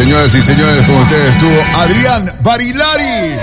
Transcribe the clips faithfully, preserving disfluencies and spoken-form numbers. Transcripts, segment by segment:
Señoras y señores, con ustedes estuvo Adrián Barilari.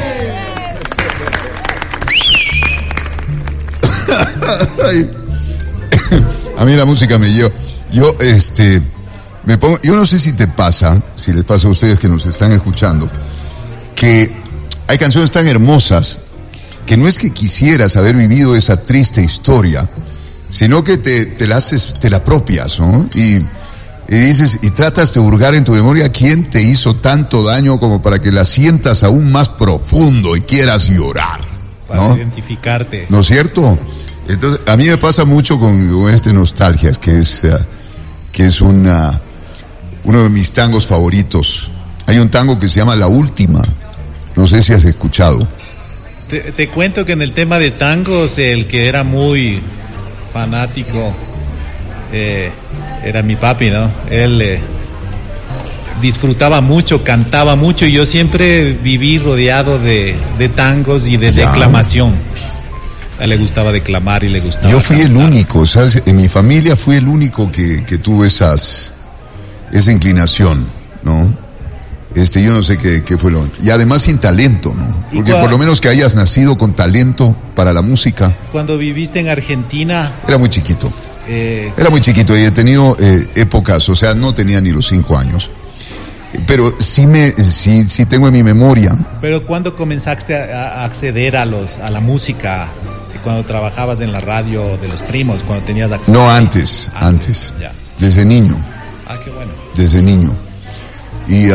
A mí la música me lleva. Yo, este, me pongo, yo no sé si te pasa, si les pasa a ustedes que nos están escuchando, que hay canciones tan hermosas que no es que quisieras haber vivido esa triste historia, sino que te, te la haces, te la apropias, ¿no? Y, y dices, y tratas de hurgar en tu memoria quién te hizo tanto daño como para que la sientas aún más profundo y quieras llorar, ¿no? Para identificarte. ¿No es cierto? Entonces, a mí me pasa mucho con, con este Nostalgias, que es, uh, que es una, uno de mis tangos favoritos. Hay un tango que se llama La Última. No sé si has escuchado. Te, te cuento que en el tema de tangos, el que era muy fanático eh, era mi papi, ¿no? Él eh, disfrutaba mucho, cantaba mucho, y yo siempre viví rodeado de, de tangos y de ya. declamación. A él le gustaba declamar y le gustaba Yo fui cantar. el único, ¿sabes? En mi familia fui el único que, que tuvo esas, esa inclinación, ¿no? Este, yo no sé qué, qué fue lo... Y además sin talento, ¿no? Porque por lo menos que hayas nacido con talento para la música. Cuando viviste en Argentina... Era muy chiquito. Eh, Era muy chiquito y he tenido eh, épocas, o sea, no tenía ni los cinco años. Pero sí me, sí, sí tengo en mi memoria. Pero ¿cuándo comenzaste a, a acceder a los, a la música? Cuando trabajabas en la radio de los primos, cuando tenías acceso. No, antes, antes. antes ya. Desde niño. Ah, qué bueno. Desde niño. Y, uh,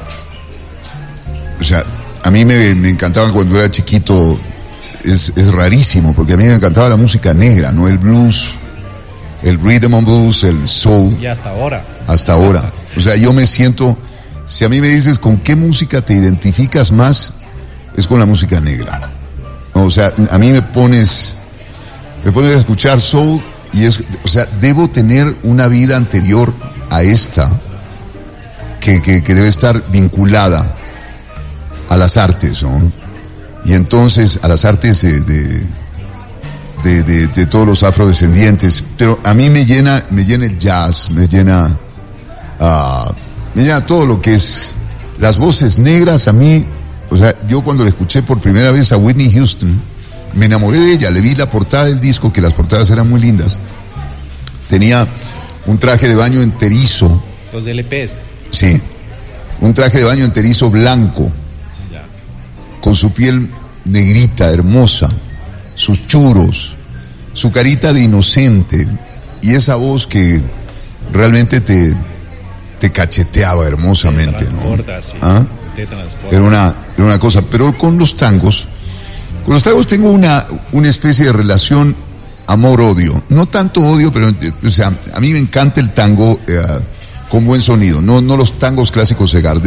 o sea, a mí me, me encantaba cuando era chiquito, es, es rarísimo, porque a mí me encantaba la música negra, no el blues, el rhythm and blues, el soul. Y hasta ahora. Hasta ahora. O sea, yo me siento, si a mí me dices con qué música te identificas más, es con la música negra. O sea, a mí me pones, me pones a escuchar soul y es, o sea, debo tener una vida anterior a esta que, que, que debe estar vinculada a las artes, ¿no? Y entonces a las artes de, de, de, de, de todos los afrodescendientes. Pero a mí me llena, me llena el jazz, me llena, uh, me llena todo lo que es las voces negras. A mí, o sea, yo cuando le escuché por primera vez a Whitney Houston, me enamoré de ella, le vi la portada del disco, que las portadas eran muy lindas. Tenía un traje de baño enterizo. Los L Pes. Sí, un traje de baño enterizo blanco, ya. Con su piel negrita, hermosa, sus churos, su carita de inocente, y esa voz que realmente te, te cacheteaba hermosamente, te ¿no? Sí. ¿Ah? Era una, era una cosa, pero con los tangos, con los tangos tengo una, una especie de relación amor-odio. No tanto odio, pero, o sea, a mí me encanta el tango eh, con buen sonido, no, no los tangos clásicos de Gardel.